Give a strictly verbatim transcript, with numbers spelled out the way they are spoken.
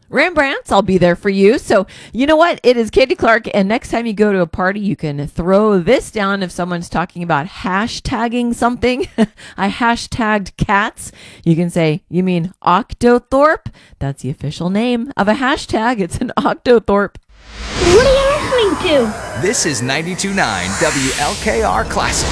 Rembrandt's, I'll be there for you. So you know what? It is Katie Clark, and next time you go to a party, you can throw this down if someone's talking about hashtagging something. I hashtagged cats. You can say, you mean Octothorpe? That's the official name of a hashtag. It's an Octothorpe. What are you listening to? This is ninety-two point nine W L K R Classic.